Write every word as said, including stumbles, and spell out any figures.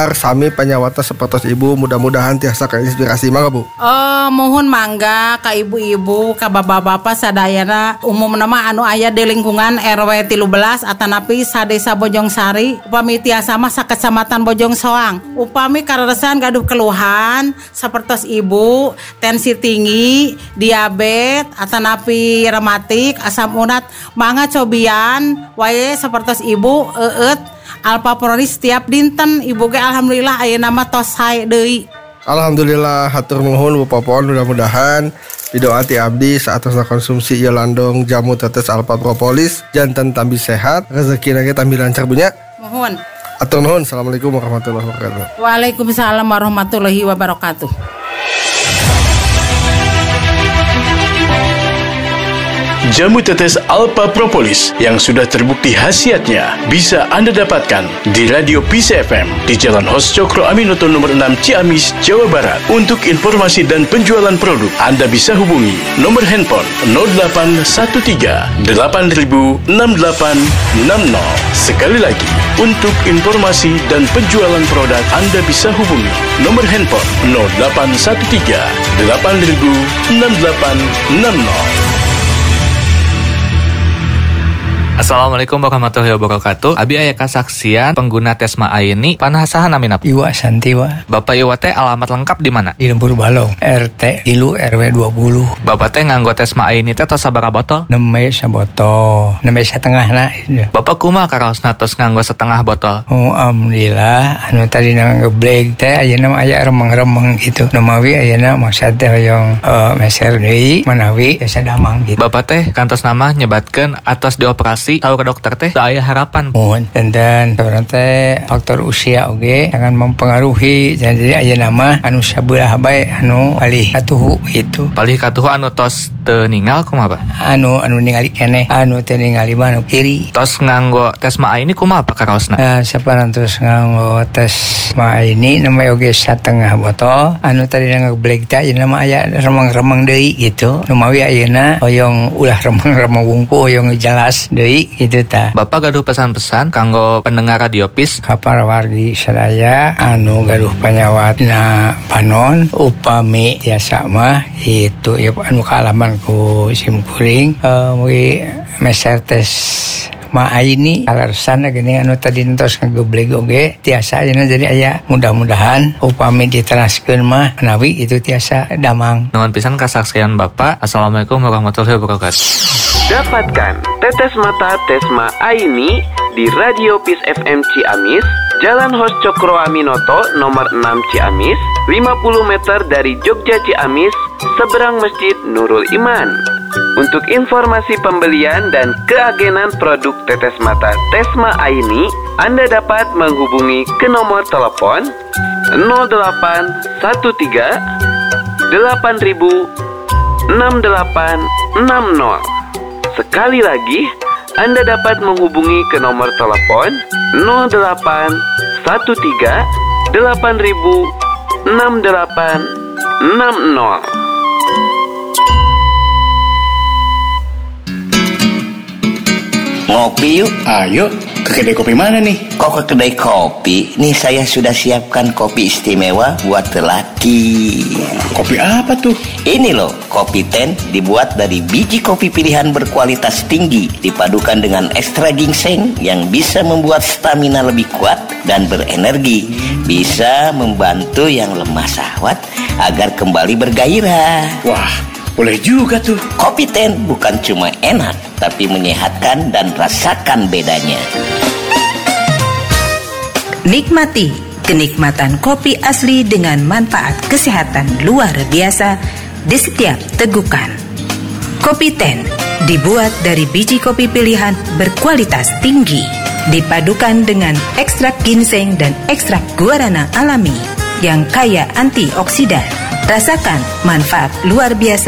pendengar sami panyawata sepertos ibu, mudah-mudahan tiasa keinspirasi. Mangga Bu. Oh, mohon mangga ka ibu-ibu, ka bapak-bapak sadayana umum nama anu aya di lingkungan R W tilu belas atanapi sadesa Bojongsari, upami tiasa mah sakecamatan Bojong Soang. Upami kareresan gaduh keluhan sapertos ibu, tensi tinggi, diabetes, atanapi rematik, asam urat, mangga cobian wae sapertos ibu eut Alpha Proris tiap dinten. Ibu ge alhamdulillah ayeuna mah tos hae deui. Alhamdulillah, hatur nuhun Bu Popon, mudah-mudahan pidoa ti abdi saatosna konsumsi ieu landong jamu tetes Alpha Propolis janten tambi sehat, rezekina ge tambi lancar bunya. Mohon. Atur nuhun. Assalamualaikum warahmatullahi wabarakatuh. Waalaikumsalam warahmatullahi wabarakatuh. Jamu tetes Alpha Propolis yang sudah terbukti khasiatnya bisa Anda dapatkan di Radio Peace F M di Jalan Hos Cokro Aminoto nomor enam Ciamis, Jawa Barat. Untuk informasi dan penjualan produk, Anda bisa hubungi nomor handphone nol delapan satu tiga delapan nol enam delapan enam nol. Sekali lagi, untuk informasi dan penjualan produk, Anda bisa hubungi nomor handphone nol delapan satu tiga delapan nol enam delapan enam nol. Assalamualaikum warahmatullahi wabarakatuh. Abi aya kasaksian pengguna Tesma Aini panasahan amin apa? Iwa Santiwa. Bapak Iwa teh alamat lengkap di mana? Di Lembur Balong, R T Ilu R W dua puluh. Bapak teh nganggo Tesma Aini teh tos sabaraha botol? Neme sabotol, neme setengah na. Bapak kumaha karaosna tos nganggo setengah botol? Oh alhamdulillah, anu tadi ngebleg teh ayeuna mah aya remeng-remeng gitu. Numawi ayeuna maksud teh hoyong uh, meser deui manawi biasa damang gitu. Bapak teh kantos nama nyebatkeun atas dioperasi tahu ke dokter teh da aya harapan. Mohon dan orang teh faktor usia oge akan mempengaruhi. Jadi ayeuna mah anu sabelah bae anu palih katuhu itu. Palih katuhu anu tos teu ninggal kumaha, Pak? Anu anu ningali keneh, anu teu ningali mah anu kiri. Tos nganggo Tesma Aini kumaha Pak karaosna? Nah, saparantos nganggo Tesma Aini namanya oge satengah botol. Anu tadi ngebleg teh ayeuna mah aya remeng-remeng deui gitu. Numawi ayeuna hoyong ulah remeng-remeng wungku hoyong jelas deui gitu ta. Bapak gaduh pesan-pesan kanggo pendengar Radio Peace kapal wargi sadaya anu gaduh panyawatna panon upami tiasa mah itu ya anu kaalaman ku simkuring uh, mugi meser tes Ma Aini alasan gini anu tadi entos ngegebleg oge tiasa ayeuna jadi aya mudah-mudahan upami diteraskeun mah menawi itu tiasa damang. Nuhun pisan kasaksian Bapak. Assalamualaikum warahmatullahi wabarakatuh. Dapatkan tetes mata Tesma Aini di Radio Peace F M Ciamis, Jalan Hos Cokro Aminoto nomor enam Ciamis, lima puluh meter dari Jogja Ciamis, seberang Masjid Nurul Iman. Untuk informasi pembelian dan keagenan produk tetes mata Tesma Aini, Anda dapat menghubungi ke nomor telepon nol delapan satu tiga delapan nol enam delapan enam nol. Sekali lagi, Anda dapat menghubungi ke nomor telepon nol delapan satu tiga delapan nol enam delapan enam nol. Ngopi yuk. Ayo, ke kedai kopi mana nih? Kok ke kedai kopi? Nih saya sudah siapkan kopi istimewa buat lelaki. Kopi apa tuh? Ini loh, kopi ten dibuat dari biji kopi pilihan berkualitas tinggi, dipadukan dengan ekstra ginseng yang bisa membuat stamina lebih kuat dan berenergi. Bisa membantu yang lemah syahwat agar kembali bergairah. Wah, boleh juga tuh. Kopi ten bukan cuma enak, tapi menyehatkan dan rasakan bedanya. Nikmati kenikmatan kopi asli dengan manfaat kesehatan luar biasa di setiap tegukan. Kopi ten dibuat dari biji kopi pilihan berkualitas tinggi, dipadukan dengan ekstrak ginseng dan ekstrak guarana alami yang kaya antioksidan. Rasakan manfaat luar biasa